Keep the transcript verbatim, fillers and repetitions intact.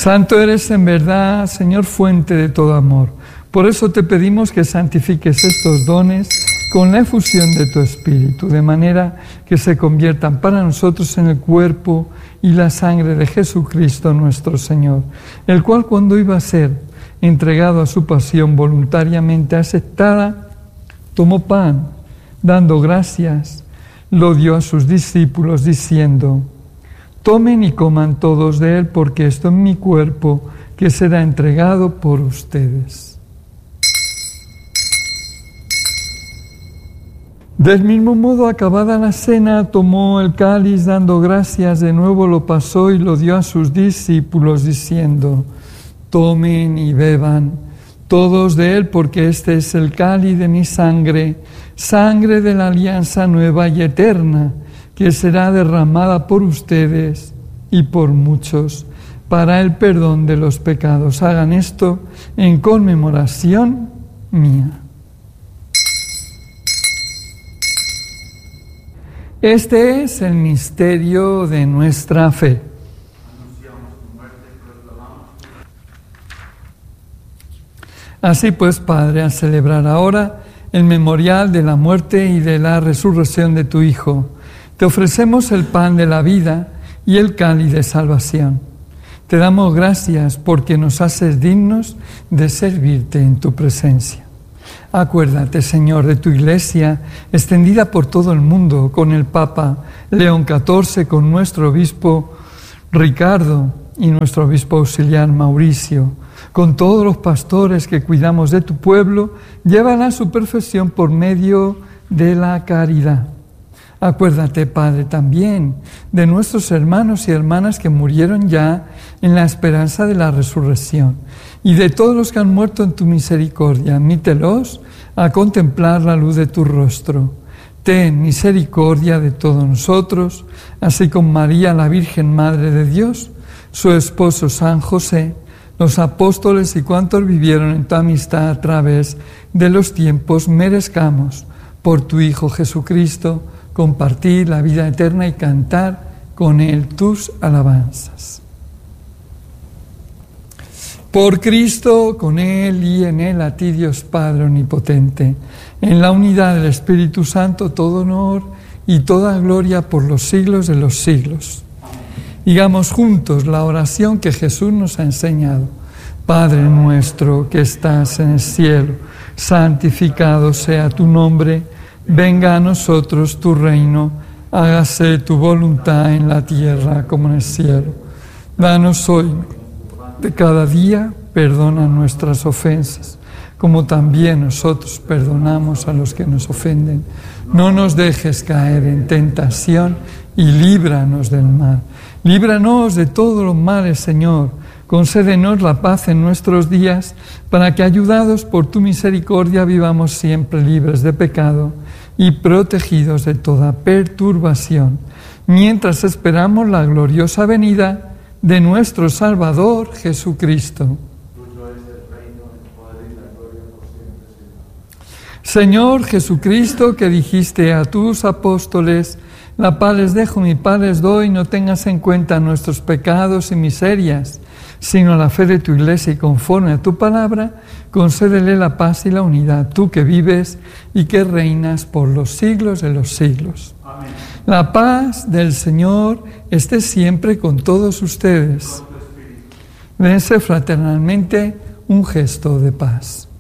Santo eres en verdad, Señor, fuente de todo amor. Por eso te pedimos que santifiques estos dones con la efusión de tu Espíritu, de manera que se conviertan para nosotros en el cuerpo y la sangre de Jesucristo nuestro Señor, el cual cuando iba a ser entregado a su pasión voluntariamente aceptada, tomó pan, dando gracias, lo dio a sus discípulos diciendo: tomen y coman todos de él, porque esto es mi cuerpo que será entregado por ustedes. Del mismo modo, acabada la cena, tomó el cáliz, dando gracias, de nuevo lo pasó y lo dio a sus discípulos, diciendo: tomen y beban todos de él, porque este es el cáliz de mi sangre, sangre de la alianza nueva y eterna, que será derramada por ustedes y por muchos para el perdón de los pecados. Hagan esto en conmemoración mía. Este es el misterio de nuestra fe. Así pues, Padre, al celebrar ahora el memorial de la muerte y de la resurrección de tu Hijo, te ofrecemos el pan de la vida y el cáliz de salvación. Te damos gracias porque nos haces dignos de servirte en tu presencia. Acuérdate, Señor, de tu Iglesia, extendida por todo el mundo, con el Papa León catorce, con nuestro obispo Ricardo y nuestro obispo auxiliar Mauricio, con todos los pastores que cuidamos de tu pueblo, llévala a su perfección por medio de la caridad. Acuérdate, Padre, también de nuestros hermanos y hermanas que murieron ya en la esperanza de la resurrección, y de todos los que han muerto en tu misericordia. Admítelos a contemplar la luz de tu rostro. Ten misericordia de todos nosotros, así como María, la Virgen Madre de Dios, su esposo San José, los apóstoles y cuantos vivieron en tu amistad a través de los tiempos, merezcamos, por tu Hijo Jesucristo, compartir la vida eterna y cantar con Él tus alabanzas. Por Cristo, con Él y en Él, a ti, Dios Padre Omnipotente, en la unidad del Espíritu Santo, todo honor y toda gloria por los siglos de los siglos. Digamos juntos la oración que Jesús nos ha enseñado. Padre nuestro que estás en el cielo, santificado sea tu nombre, venga a nosotros tu reino, hágase tu voluntad en la tierra como en el cielo. Danos hoy de cada día, perdona nuestras ofensas, como también nosotros perdonamos a los que nos ofenden. No nos dejes caer en tentación y líbranos del mal. Líbranos de todos los males, Señor. Concédenos la paz en nuestros días, para que, ayudados por tu misericordia, vivamos siempre libres de pecado y protegidos de toda perturbación, mientras esperamos la gloriosa venida de nuestro Salvador Jesucristo. Señor Jesucristo, que dijiste a tus apóstoles: la paz les dejo, mi paz les doy, no tengas en cuenta nuestros pecados y miserias, sino la fe de tu Iglesia, y conforme a tu palabra, concédele la paz y la unidad, tú que vives y que reinas por los siglos de los siglos. Amén. La paz del Señor esté siempre con todos ustedes. Dense fraternalmente un gesto de paz.